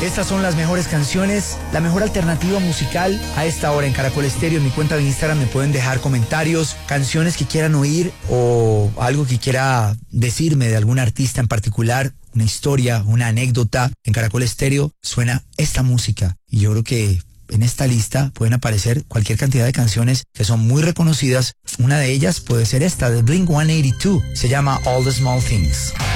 Estas son las mejores canciones, la mejor alternativa musical a esta hora en Caracol Estéreo. En mi cuenta de Instagram me pueden dejar comentarios, canciones que quieran oír o algo que quiera decirme de algún artista en particular, una historia, una anécdota. En Caracol Estéreo suena esta música y yo creo que en esta lista pueden aparecer cualquier cantidad de canciones que son muy reconocidas. Una de ellas puede ser esta de Blink-182. Se llama All the Small Things.